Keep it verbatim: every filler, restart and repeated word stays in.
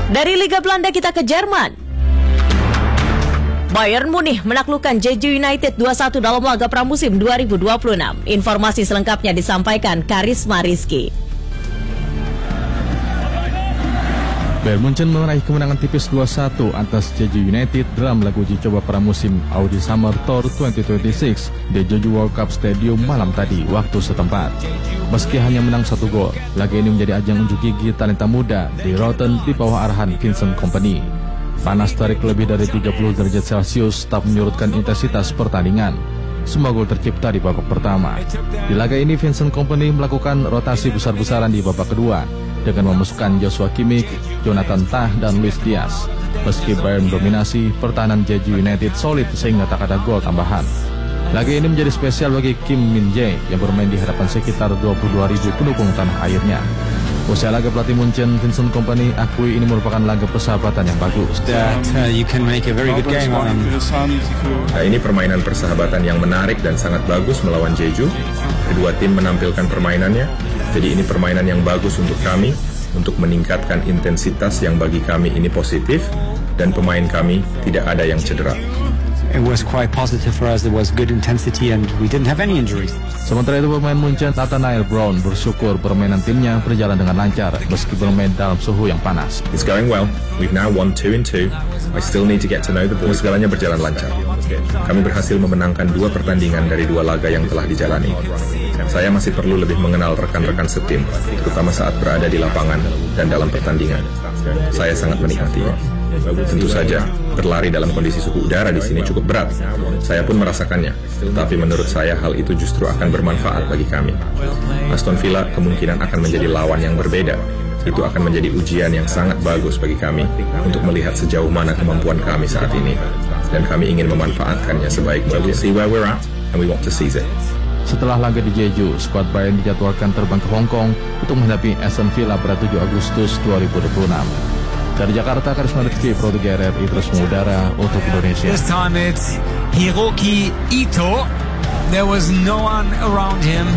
Dari Liga Belanda kita ke Jerman. Bayern Munich menaklukkan Jeju United dua satu dalam laga pramusim dua ribu dua puluh enam. Informasi selengkapnya disampaikan Karisma Rizky. Bayern Munchen meraih kemenangan tipis dua satu atas Jeju United dalam laga uji coba pramusim Audi Summer Tour dua ribu dua puluh enam di Jeju World Cup Stadium malam tadi waktu setempat. Meski hanya menang satu gol, laga ini menjadi ajang unjuk gigi talenta muda di Rotten di bawah arahan Vincent Kompany. Panas terik lebih dari tiga puluh derajat Celcius tak menyurutkan intensitas pertandingan. Semua gol tercipta di babak pertama. Di laga ini Vincent Kompany melakukan rotasi besar-besaran di babak kedua dengan memasukkan Joshua Kimmich, Jonathan Tah, dan Luis Diaz. Meski Bayern dominasi, pertahanan Jeju United solid sehingga tak ada gol tambahan. Laga ini menjadi spesial bagi Kim Min-jae yang bermain di hadapan sekitar dua puluh dua ribu pendukung tanah airnya. Usai laga, pelatih Munchen Vincent Kompany akui ini merupakan laga persahabatan yang bagus. That, uh, you can make a very good game on them. Nah, ini permainan persahabatan yang menarik dan sangat bagus melawan Jeju. Kedua tim menampilkan permainannya. Jadi ini permainan yang bagus untuk kami, untuk meningkatkan intensitas yang bagi kami ini positif, dan pemain kami tidak ada yang cedera. It was quite positive for us. There was good intensity and we didn't have any injuries. Sementara itu pemain Munchen Nathaniel Brown bersyukur permainan timnya berjalan dengan lancar meski bermain dalam suhu yang panas. It's going well. We've now won two in two. I still need to get to know the boys. Segalanya berjalan lancar. Kami berhasil memenangkan dua pertandingan dari dua laga yang telah dijalani. Saya masih perlu lebih mengenal rekan-rekan setim, terutama saat berada di lapangan dan dalam pertandingan. Saya sangat menikmatinya. Tentu saja, berlari dalam kondisi suhu udara di sini cukup berat. Saya pun merasakannya, tetapi menurut saya hal itu justru akan bermanfaat bagi kami. Aston Villa kemungkinan akan menjadi lawan yang berbeda. Itu akan menjadi ujian yang sangat bagus bagi kami untuk melihat sejauh mana kemampuan kami saat ini. Dan kami ingin memanfaatkannya sebaik mungkin. See where we're at, and we want to seize it. Setelah laga di Jeju, skuad Bayern dijadwalkan terbang ke Hong Kong untuk menghadapi Aston Villa pada tujuh Agustus dua ribu dua puluh enam. Dari Jakarta, Karisma Rizky, Produk R R I terus mengudara untuk Indonesia. This time it's Hiroki Ito. There was no one around him.